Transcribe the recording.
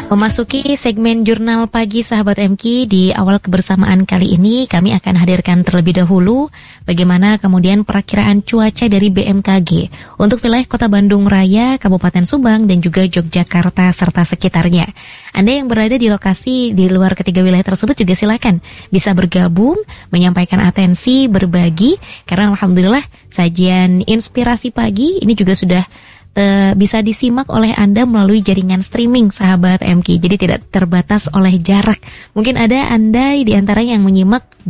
Memasuki segmen Jurnal Pagi Sahabat MQ, di awal kebersamaan kali ini kami akan hadirkan terlebih dahulu bagaimana kemudian perakiraan cuaca dari BMKG untuk wilayah Kota Bandung Raya, Kabupaten Subang dan juga Yogyakarta serta sekitarnya. Anda yang berada di lokasi di luar ketiga wilayah tersebut juga silakan bisa bergabung, menyampaikan atensi, berbagi, karena alhamdulillah sajian inspirasi pagi ini juga sudah bisa disimak oleh Anda melalui jaringan streaming Sahabat MQ. Jadi tidak terbatas oleh jarak. Mungkin ada Anda di antara yang menyimak